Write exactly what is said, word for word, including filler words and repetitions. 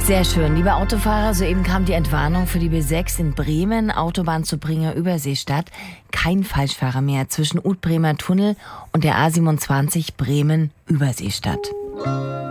Sehr schön. Liebe Autofahrer, soeben kam die Entwarnung für die B sechs in Bremen, Autobahn zur Bringer Überseestadt. Kein Falschfahrer mehr zwischen Utbremer Tunnel und der A siebenundzwanzig Bremen Überseestadt.